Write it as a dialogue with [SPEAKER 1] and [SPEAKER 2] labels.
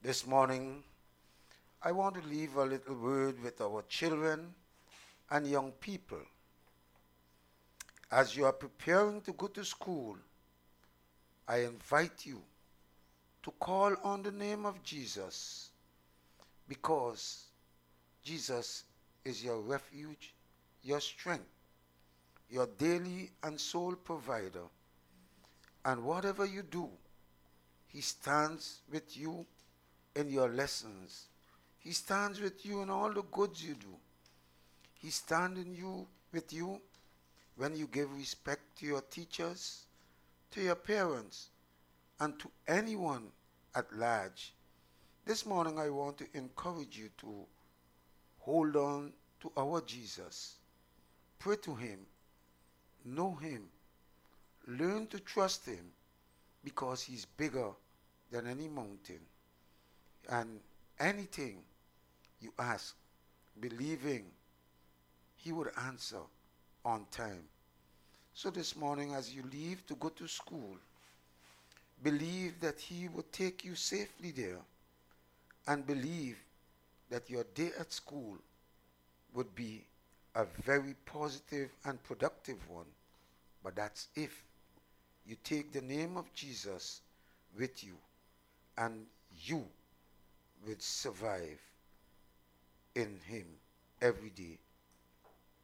[SPEAKER 1] This morning, I want to leave a little word with our children and young people. As you are preparing to go to school, I invite you to call on the name of Jesus because Jesus is your refuge, your strength, your daily and soul provider. And whatever you do, He stands with you in your lessons. He stands with you in all the goods you do. He stands with you when you give respect to your teachers, to your parents, and to anyone at large. This morning I want to encourage you to hold on to our Jesus. Pray to Him. Know Him. Learn to trust Him because He's bigger than any mountain. And anything you ask, believing He would answer on time. So this morning as you leave to go to school, believe that He will take you safely there and believe that your day at school would be a very positive and productive one. But that's if you take the name of Jesus with you and you will survive in Him every day.